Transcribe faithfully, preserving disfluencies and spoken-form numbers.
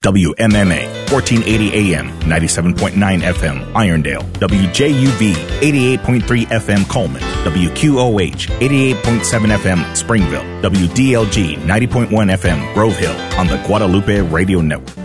W M M A, fourteen eighty A M, ninety-seven point nine F M, Irondale. W J U V, eighty-eight point three F M, Coleman. W Q O H, eighty-eight point seven F M, Springville. W D L G, ninety point one F M, Grove Hill, on the Guadalupe Radio Network.